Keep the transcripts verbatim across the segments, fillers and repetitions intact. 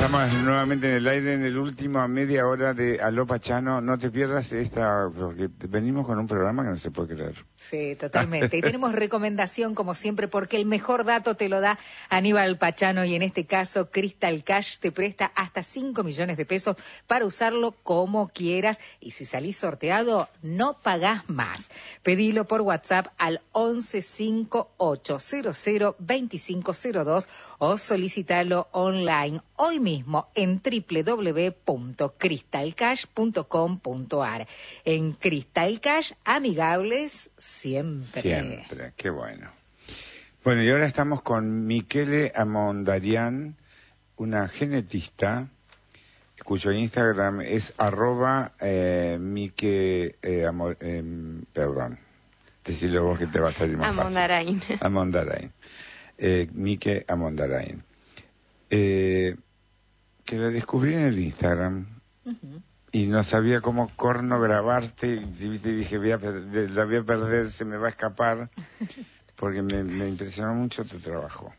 Estamos nuevamente en el aire en el último media hora de Aló Pachano. No te pierdas esta, porque venimos con un programa que no se puede creer. Sí, totalmente. Y tenemos recomendación, como siempre, porque el mejor dato te lo da Aníbal Pachano y en este caso Crystal Cash te presta hasta cinco millones de pesos para usarlo como quieras y si salís sorteado no pagás más. Pedilo por WhatsApp al once cincuenta y ocho cero cero veinticinco cero dos o solicitalo online hoy mismo en doble u doble u doble u punto crystal cash punto com punto a r. En Crystal Cash, amigables siempre. Siempre, qué bueno. Bueno, y ahora estamos con Michele Amondarian, una genetista cuyo Instagram es arroba eh, Mique, eh, amor, eh, perdón, decirlo vos que te va a salir más Amondarain. fácil. Amondarain. Eh, Mique Amondarain. Eh, que la descubrí en el Instagram. Uh-huh. Y no sabía cómo corno grabarte, y, y dije, voy a, la voy a perder, se me va a escapar, porque me, me impresionó mucho tu trabajo.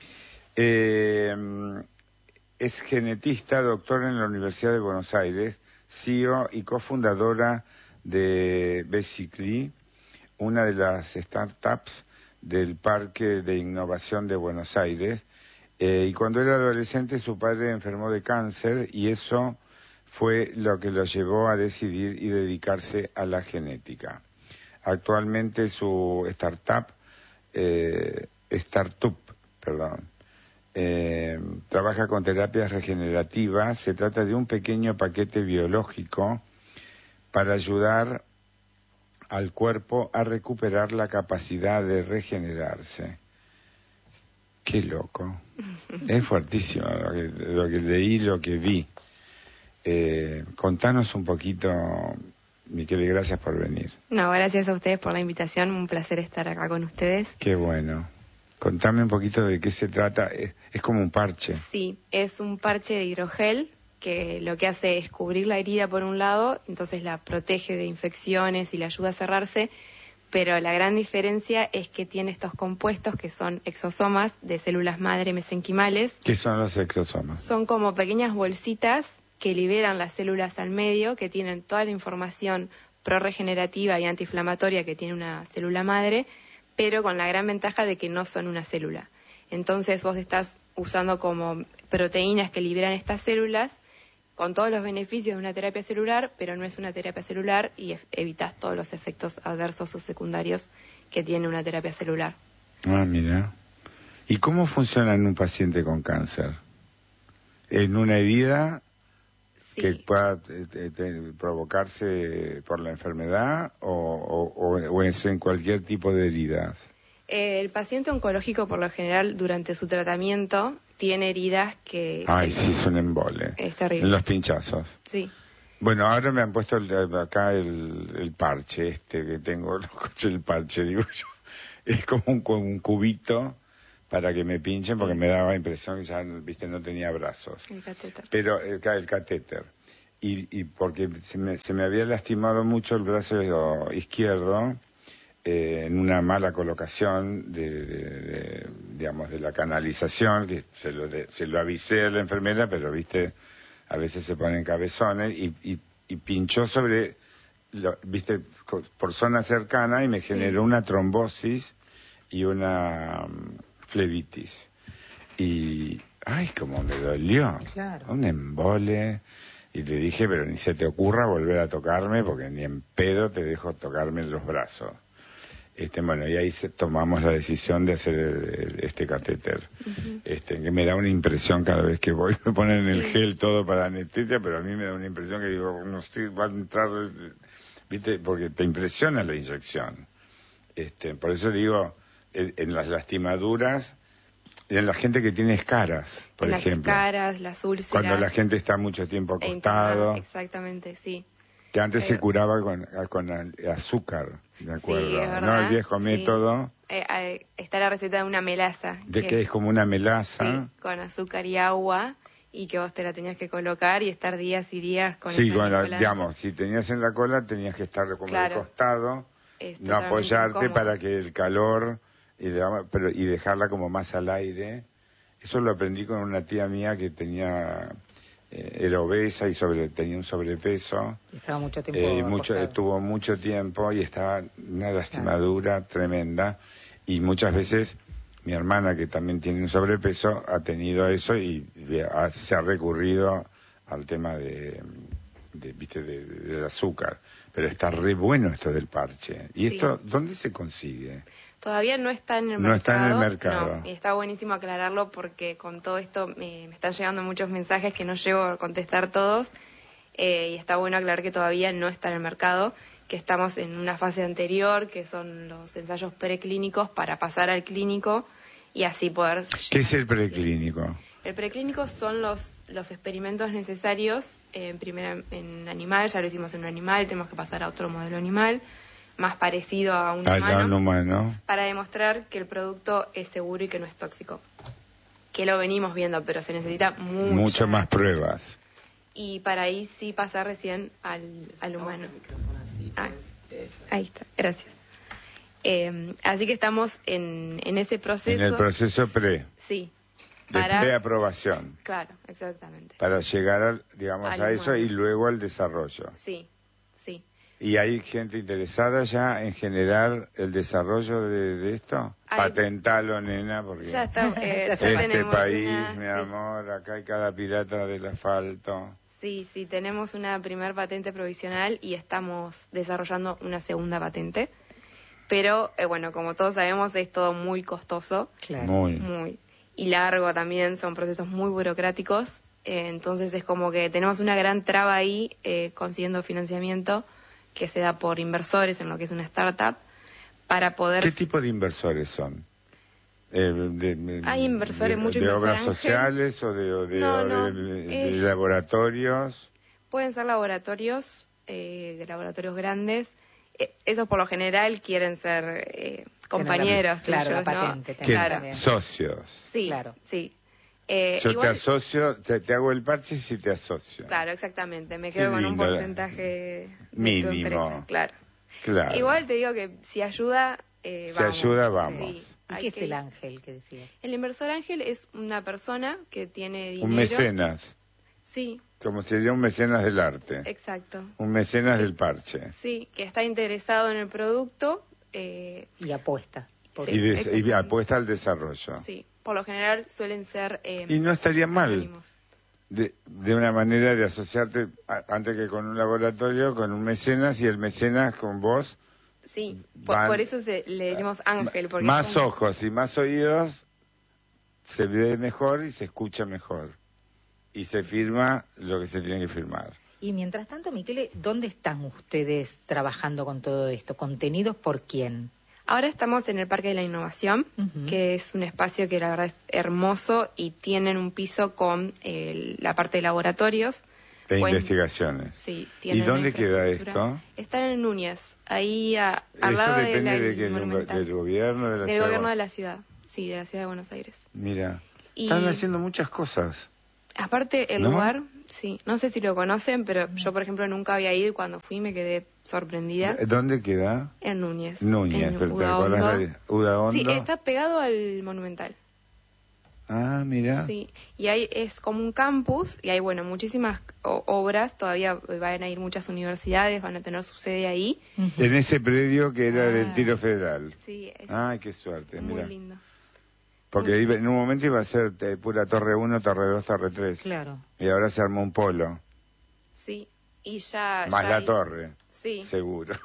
Eh, es genetista, doctora en la Universidad de Buenos Aires, C E O y cofundadora de Basically, una de las startups del Parque de Innovación de Buenos Aires. Eh, y cuando era adolescente su padre enfermó de cáncer y eso fue lo que lo llevó a decidir y dedicarse a la genética. Actualmente su startup, eh, startup, perdón, eh, trabaja con terapias regenerativas. Se trata de un pequeño paquete biológico para ayudar al cuerpo a recuperar la capacidad de regenerarse. Qué loco. Es fuertísimo lo que, lo que leí, lo que vi. Eh, contanos un poquito, Michele, gracias por venir. No, gracias a ustedes por la invitación, un placer estar acá con ustedes. Qué bueno. Contame un poquito de qué se trata. Es, es como un parche. Sí, es un parche de hidrogel que lo que hace es cubrir la herida por un lado, entonces la protege de infecciones y la ayuda a cerrarse, pero la gran diferencia es que tiene estos compuestos que son exosomas de células madre mesenquimales. ¿Qué son los exosomas? Son como pequeñas bolsitas que liberan las células al medio, que tienen toda la información prorregenerativa y antiinflamatoria que tiene una célula madre, pero con la gran ventaja de que no son una célula. Entonces vos estás usando como proteínas que liberan estas células con todos los beneficios de una terapia celular, pero no es una terapia celular y evitas todos los efectos adversos o secundarios que tiene una terapia celular. Ah, mira. ¿Y cómo funciona en un paciente con cáncer? ¿En una herida sí. que pueda te, te, provocarse por la enfermedad o, o, o es en cualquier tipo de heridas? Eh, el paciente oncológico, por lo general, durante su tratamiento, tiene heridas que... Ay, el, sí, es un embole. Es terrible. En los pinchazos. Sí. Bueno, ahora me han puesto el, acá el, el parche este que tengo, el parche, digo yo. Es como un, un cubito para que me pinchen porque me daba impresión que ya, viste, no tenía brazos. El catéter. Pero el, el catéter. Y, y porque se me, se me había lastimado mucho el brazo izquierdo, Eh, en una mala colocación de, de, de, digamos, de la canalización, que se lo, de, se lo avisé a la enfermera, pero, viste, a veces se ponen cabezones, y, y, y pinchó sobre, lo, viste, por zona cercana, y me sí. generó una trombosis y una um, flebitis. Y, ay, como me dolió. Claro. Un embole. Y le dije, pero ni se te ocurra volver a tocarme, porque ni en pedo te dejo tocarme los brazos. Este, bueno, y ahí se, tomamos la decisión de hacer el, el, este catéter, uh-huh. este, que me da una impresión cada vez que voy, me ponen sí. el gel todo para anestesia, pero a mí me da una impresión que digo, no sé, va a entrar, viste, porque te impresiona la inyección. Este, por eso digo, en, en las lastimaduras, en la gente que tiene escaras, por en ejemplo. Las escaras, las úlceras. Cuando la gente está mucho tiempo acostado. Exactamente, sí. Que antes Pero... se curaba con, con azúcar, de acuerdo, sí, es verdad, ¿no? El viejo sí. método. Eh, eh, está la receta de una melaza. De que, que es como una melaza. Sí, con azúcar y agua, y que vos te la tenías que colocar y estar días y días con sí, esa con la, digamos, si tenías en la cola tenías que estar como claro. de costado, es no apoyarte incómodo. Para que el calor, y, pero, y dejarla como más al aire. Eso lo aprendí con una tía mía que tenía eh, era obesa y sobre, tenía un sobrepeso. Estaba mucho tiempo Eh, y mucho, acostado. estuvo mucho tiempo y estaba una lastimadura claro. tremenda. Y muchas veces mi hermana, que también tiene un sobrepeso, ha tenido eso y ha, se ha recurrido al tema de, de viste, de, de, del azúcar. Pero está re bueno esto del parche. ¿Y sí. esto dónde se consigue? Todavía no está en el no mercado. No está en el mercado. No, y está buenísimo aclararlo porque con todo esto me, me están llegando muchos mensajes que no llego a contestar todos. Eh, y está bueno aclarar que todavía no está en el mercado, que estamos en una fase anterior, que son los ensayos preclínicos para pasar al clínico y así poder... ¿Qué es el preclínico? El preclínico son los los experimentos necesarios eh, en primera en animal, ya lo hicimos en un animal, tenemos que pasar a otro modelo animal, más parecido a un Al, humano, humano, para demostrar que el producto es seguro y que no es tóxico. Que lo venimos viendo, pero se necesita mucho, mucho más pruebas. Y para ahí sí pasar recién al, al humano. Ah, ahí está, gracias. Eh, así que estamos en, en ese proceso. En el proceso pre. Sí. De Para, preaprobación. Claro, exactamente. Para llegar, al, digamos, al a eso humano. Y luego al desarrollo. Sí, sí. ¿Y hay gente interesada ya en generar el desarrollo de, de esto? Hay... Patentalo, nena, porque ya está, eh, ya este país, una, mi sí. amor, acá hay cada pirata del asfalto. Sí, sí, tenemos una primer patente provisional y estamos desarrollando una segunda patente. Pero, eh, bueno, como todos sabemos, es todo muy costoso. Claro. Muy. Muy. Y largo también, son procesos muy burocráticos. Eh, entonces es como que tenemos una gran traba ahí eh, consiguiendo financiamiento que se da por inversores en lo que es una startup para poder... ¿Qué tipo de inversores son? Eh, de, de, Hay inversores, muchos ¿De inversores obras ángel. sociales o de, o de, no, o no, de, de, es... de laboratorios? Pueden ser laboratorios, eh, de laboratorios grandes. Eh, esos por lo general quieren ser eh, compañeros. La, claro, tuyos, la patente. ¿no? Claro. Claro. Socios. Sí, claro. sí. Eh, Yo igual, te asocio, te, te hago el parche si te asocio. Claro, exactamente. Me Qué quedo con lindo, un porcentaje de mínimo. tu empresa. Claro. Claro. Igual te digo que si ayuda, eh, si vamos. ayuda, vamos. Sí, ¿Y qué es el ángel que decía? El inversor ángel es una persona que tiene dinero. Un mecenas. Sí. Como sería un mecenas del arte. Exacto. Un mecenas sí. del parche. Sí, que está interesado en el producto. Eh, y apuesta. Sí, y, des, y apuesta al desarrollo. Sí, por lo general suelen ser... Eh, y no estaría mal, anónimos. de, de una manera de asociarte, a, antes que con un laboratorio, con un mecenas, y el mecenas con vos. Sí, por, por eso se, le decimos ángel. Porque más son... ojos y más oídos, se ve mejor y se escucha mejor. Y se firma lo que se tiene que firmar. Y mientras tanto, Michele, ¿dónde están ustedes trabajando con todo esto? ¿Contenidos por quién? Ahora estamos en el Parque de la Innovación, uh-huh. que es un espacio que la verdad es hermoso y tienen un piso con eh, la parte de laboratorios. De Buen... investigaciones. Sí. ¿Y dónde queda esto? Está en Núñez, ahí a, al ¿Eso lado depende de la, de que, del gobierno de la del ciudad? gobierno de la ciudad, sí, de la ciudad de Buenos Aires. Mira, y... están haciendo muchas cosas. Aparte, el ¿No? lugar, sí, no sé si lo conocen, pero yo, por ejemplo, nunca había ido y cuando fui me quedé sorprendida. ¿Dónde queda? En Núñez. Núñez, en pero ¿te acordás de Udaondo? Sí, está pegado al Monumental. Ah, mira. Sí, y ahí es como un campus y hay, bueno, muchísimas o- obras, todavía van a ir muchas universidades, van a tener su sede ahí. Uh-huh. En ese predio que era ah. del Tiro Federal. Sí, es Ay, qué suerte, muy mira. lindo. Porque iba, en un momento iba a ser eh, pura Torre uno, Torre dos, Torre tres. Claro. Y ahora se armó un polo. Sí, y ya... Más ya la hay... torre. Sí. Seguro.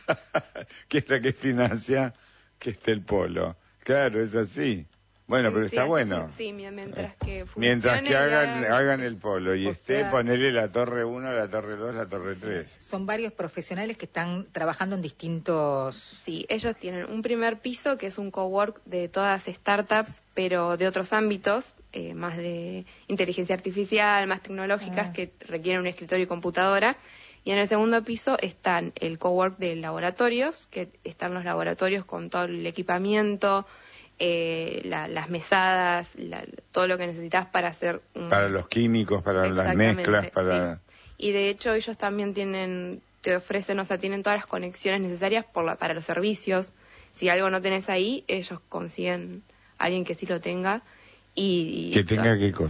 Que es la que financia que esté el polo. Claro, es así. Bueno, pero sí, está así bueno. que- sí, mientras que funcione... Mientras que hagan, y hagan sí. el polo y O esté, sea- ponerle la Torre uno, la Torre dos, la Torre tres. Son varios profesionales que están trabajando en distintos... Sí, ellos tienen un primer piso que es un cowork de todas startups, pero de otros ámbitos, eh, más de inteligencia artificial, más tecnológicas, Ah. que requieren un escritorio y computadora. Y en el segundo piso están el cowork de laboratorios, que están los laboratorios con todo el equipamiento, eh, la- las mesadas, la- todo lo que necesitas para hacer un... Para los químicos, para las Exactamente, mezclas, para... sí. Y de hecho ellos también tienen, te ofrecen, o sea, tienen todas las conexiones necesarias por la, para los servicios. Si algo no tenés ahí, ellos consiguen a alguien que sí lo tenga. Y, y Que to- tenga qué cosa.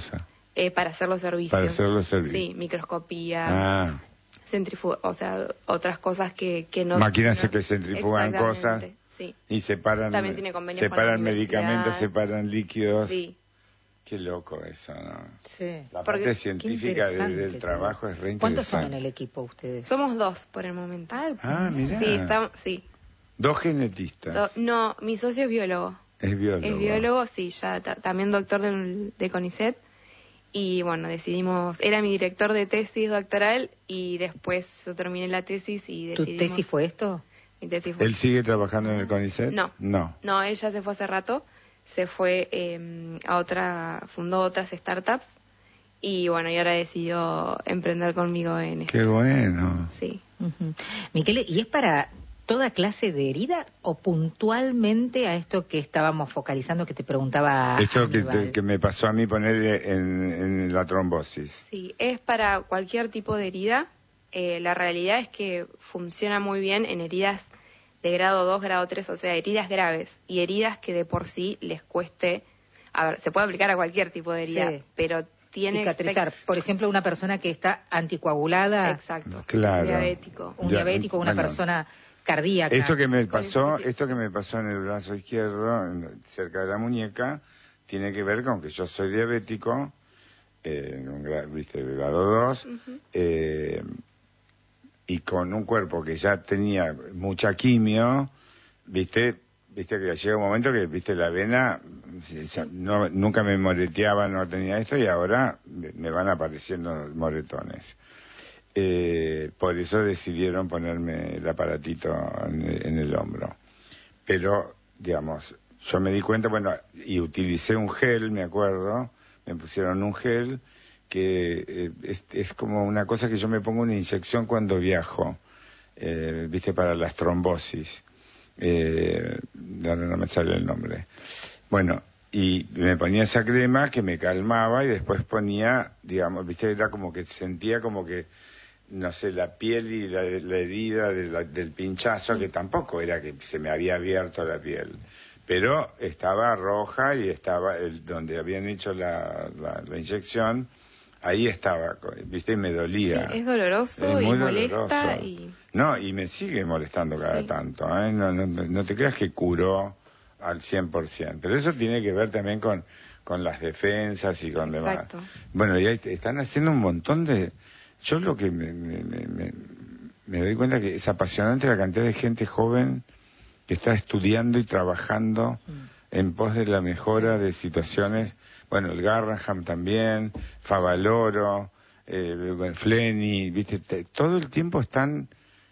eh, para hacer los servicios. Para hacer los servicios. Sí, microscopía, Ah, centrifuga, o sea, otras cosas que, que no... máquinas no- que centrifugan cosas Exactamente, sí. y separan, También tiene convenios con la separan universidad. medicamentos, separan líquidos. Sí, Qué loco eso, ¿no? Sí. La Porque- parte qué científica de- interesante del todo. trabajo es re ¿Cuántos son en interesante. el equipo ustedes? somos dos por el momento. Ah, Ah, mira. Sí, estamos, sí. Dos genetistas. Do- no, mi socio es biólogo. Es biólogo. Es biólogo, sí, ya ta- también doctor de, de CONICET. Y bueno, decidimos, era mi director de tesis doctoral y después yo terminé la tesis y ¿Tu decidimos... tesis fue esto? Mi tesis fue... ¿Él sigue trabajando en el CONICET? No. No. No, él ya se fue hace rato, se fue eh, a otra, fundó otras startups y bueno, y ahora decidió emprender conmigo en esto. Qué bueno. Sí. Ujú. Miquele, ¿y es para toda clase de herida o puntualmente a esto que estábamos focalizando que te preguntaba Esto que, Aníbal? te- que me pasó a mí poner en, en la trombosis. Sí, es para cualquier tipo de herida. Eh, la realidad es que funciona muy bien en heridas de grado dos, grado tres, o sea, heridas graves y heridas que de por sí les cueste... A ver, se puede aplicar a cualquier tipo de herida, Sí. pero tiene... Cicatrizar. Por ejemplo, una persona que está anticoagulada, Exacto. Claro. Diabético. un Ya, diabético, una bueno. persona cardíaca. Esto que me Con pasó, insuficiencia. esto que me pasó en el brazo izquierdo, en- cerca de la muñeca, tiene que ver con que yo soy diabético, eh, en un gra- viste, de grado dos, eh, y con un cuerpo que ya tenía mucha quimio, viste, viste que llega un momento que, viste, la vena, si- ya no, nunca me moreteaba, no tenía esto, y ahora me me van apareciendo moretones. Eh, por eso decidieron ponerme el aparatito en, en el hombro. Pero, digamos, yo me di cuenta, bueno, y utilicé un gel, me acuerdo, me pusieron un gel que eh, es, es como una cosa que yo me pongo una inyección cuando viajo, eh, viste, para las trombosis. Eh, ahora no me sale el nombre. Bueno, y me ponía esa crema que me calmaba y después ponía, digamos, viste, era como que sentía como que, no sé, la piel y la, la herida de la- del pinchazo, que tampoco era que se me había abierto la piel, pero estaba roja y estaba el, donde habían hecho la, la, la inyección, ahí estaba, viste, y me Sí, dolía. es doloroso Es y muy molesta doloroso. y... No, y me sigue molestando cada Sí. tanto, ¿eh? No, no, no te creas que curó al cien por ciento, pero eso tiene que ver también con, con las defensas y con Exacto. demás. Bueno, y ahí están haciendo un montón de... Yo lo que me, me, me, me- me doy cuenta que es apasionante la cantidad de gente joven que está estudiando y trabajando en pos de la mejora de situaciones. Bueno, el Garraham también, Favaloro, eh, Fleni, viste, Te- todo el tiempo están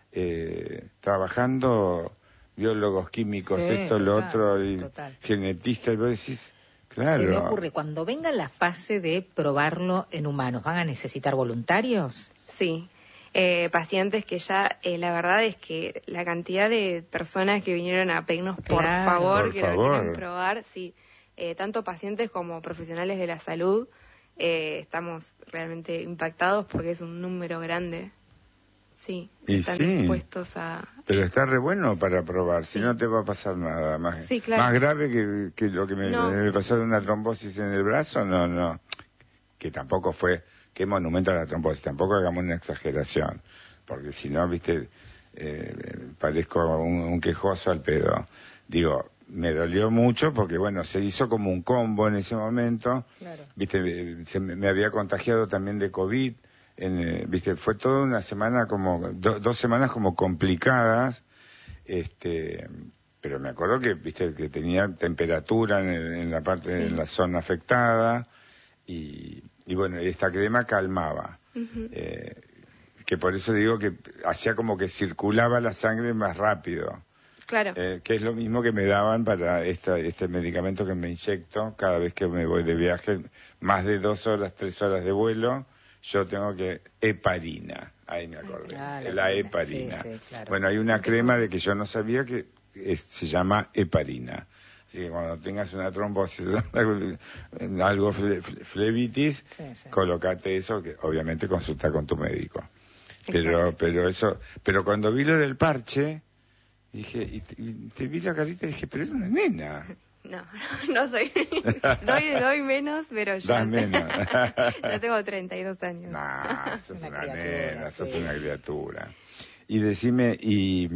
eh, trabajando biólogos químicos, Sí, esto, lo total, otro, y total. genetistas, y vos decís, claro. Se me ocurre, cuando venga la fase de probarlo en humanos, ¿van a necesitar voluntarios? Sí, eh, pacientes que ya, eh, la verdad es que la cantidad de personas que vinieron a pedirnos por Claro. favor Por que favor. lo quieren probar, sí, eh, tanto pacientes como profesionales de la salud, eh, estamos realmente impactados porque es un número grande. Sí, Y están sí. dispuestos a... Pero está re bueno para probar, si no te va a pasar nada más. Sí, claro. Más grave que, que lo que me, No. me pasó de una trombosis en el brazo, no, no. Que tampoco fue, qué monumento a la trombosis, tampoco hagamos una exageración. Porque si no, viste, eh, parezco un, un quejoso al pedo. Digo, me dolió mucho porque, bueno, se hizo como un combo en ese momento. Claro. Viste, eh, se me, me había contagiado también de COVID. En, eh, viste, fue toda una semana como, do- dos semanas como complicadas, este, pero me acuerdo que, viste, que tenía temperatura en, el- en la parte, Sí. en la zona afectada, y, y bueno, esta crema calmaba, Ujú. eh, que por eso digo que hacía como que circulaba la sangre más rápido, Claro, eh, que es lo mismo que me daban para esta, este medicamento que me inyecto cada vez que me voy de viaje, más de dos horas, tres horas de vuelo, yo tengo que heparina, ahí me acordé, Ah, la, la heparina. heparina, sí, sí, claro. Bueno, hay una crema de que yo no sabía que es- se llama heparina. Así que cuando tengas una trombosis, algo fle- fle- flebitis, Sí, sí. colócate eso, que obviamente consulta con tu médico. Pero, Exacto. pero eso, pero cuando vi lo del parche, dije, y, te- y te vi la carita y dije, pero es una nena. No, no soy. doy, doy menos, pero ya. Das menos. Ya tengo treinta y dos años. Nah, sos una, Una criatura, nena, sos sí. una criatura. Y decime, y,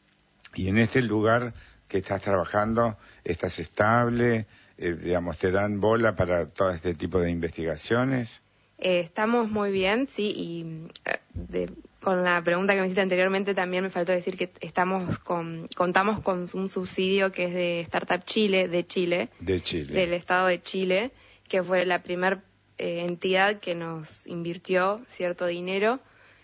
y en este lugar que estás trabajando, ¿estás estable? Eh, digamos, ¿te dan bola para todo este tipo de investigaciones? Eh, estamos muy bien, sí, y eh, de, con la pregunta que me hiciste anteriormente también me faltó decir que estamos con, contamos con un subsidio que es de Startup Chile, de Chile, De Chile. del Estado de Chile, que fue la primer eh, entidad que nos invirtió cierto dinero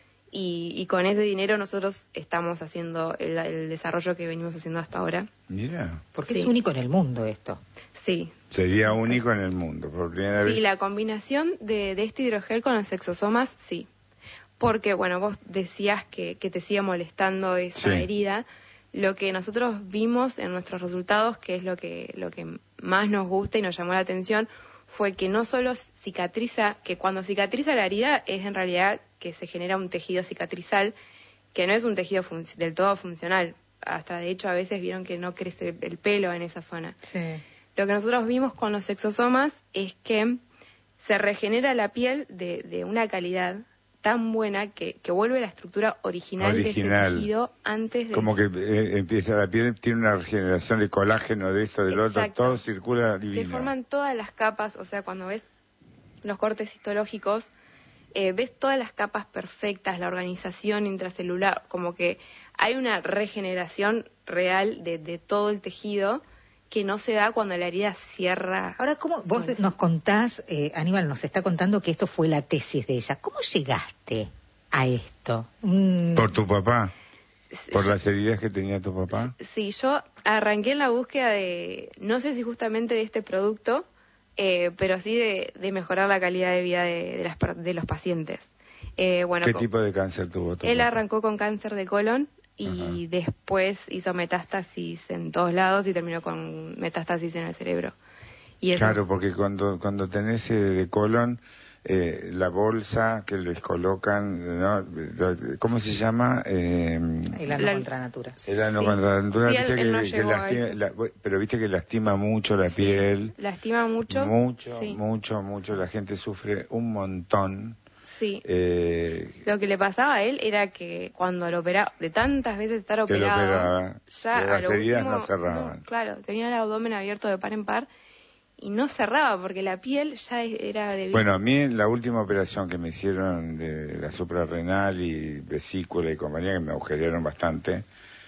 y, y con ese dinero nosotros estamos haciendo el, el desarrollo que venimos haciendo hasta ahora. Mira, Porque Sí. es único en el mundo esto. Sí. sería único en el mundo, por primera Sí, vez. la combinación de, de este hidrogel con los exosomas, sí. Porque, bueno, vos decías que, que te sigue molestando esa Sí. herida. Lo que nosotros vimos en nuestros resultados, que es lo que, lo que más nos gusta y nos llamó la atención, fue que no solo cicatriza, que cuando cicatriza la herida es en realidad que se genera un tejido cicatrizal, que no es un tejido func- del todo funcional. Hasta de hecho a veces vieron que no crece el pelo en esa zona. Sí. Lo que nosotros vimos con los exosomas es que se regenera la piel de, de una calidad tan buena que, que vuelve la estructura original, Original. de ese tejido antes de... Como que eh, empieza la piel, tiene una regeneración de colágeno, de esto, del otro, Exacto. todo circula divino. Se forman todas las capas, o sea, cuando ves los cortes histológicos, eh, ves todas las capas perfectas, la organización intracelular, como que hay una regeneración real de, de todo el tejido que no se da cuando la herida cierra. Ahora, ¿cómo vos sola. nos contás, eh, Aníbal nos está contando que esto fue la tesis de ella? ¿Cómo llegaste a esto? Mm, ¿Por tu papá? ¿Por Yo- las heridas que tenía tu papá? Sí, yo arranqué en la búsqueda de, no sé si justamente de este producto, eh, pero sí de, de mejorar la calidad de vida de, de, las, per- de los pacientes. Eh, bueno, ¿Qué co- tipo de cáncer tuvo tu él papá? arrancó con cáncer de colon y después hizo metástasis en todos lados y terminó con metástasis en el cerebro. Y eso, Claro, porque cuando cuando tenés eh, de colon, eh, la bolsa que les colocan, ¿no? ¿Cómo se llama? Eh, el ano La- contra natura. el ano Sí. contra la natura, Sí, viste él- que, él no que llegó a lastima, eso. la- pero viste que lastima mucho la sí, piel. lastima mucho. Mucho, Sí. mucho, mucho. La gente sufre un montón. Sí. Eh, Lo que le pasaba a él era que cuando lo operaba, de tantas veces estar Que lo operado, operaba, ya que a las lo heridas último, no cerraban. claro, tenía el abdomen abierto de par en par y no cerraba porque la piel ya era de bueno, a mí la última operación que me hicieron de la suprarrenal y vesícula y compañía, que me agujerearon bastante,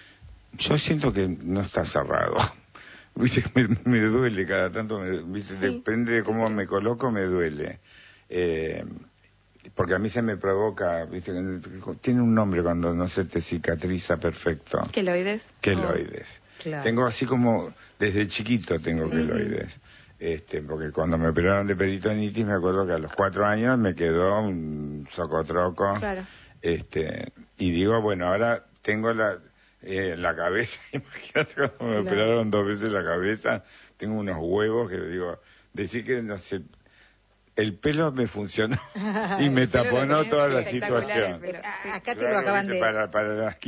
yo siento que no está cerrado. Viste, me, me duele cada tanto, me- viste, Sí. depende de cómo me coloco, me duele. Eh, porque a mí se me provoca, viste, tiene un nombre cuando no se te cicatriza perfecto. queloides. Queloides. Claro. Tengo así como, desde chiquito tengo Ujú. queloides. Este, porque cuando me operaron de peritonitis, me acuerdo que a los cuatro años me quedó un socotroco. Claro. Este, y digo, bueno, ahora tengo la, eh, la cabeza, imagínate cuando me Claro. operaron dos veces la cabeza, tengo unos huevos que digo, decir que no sé, el pelo me funcionó y me El pelo lo taponó tenés toda la espectacular, situación. el pelo. A- Sí. Acá te Claro, lo acaban viste, de... Para, para las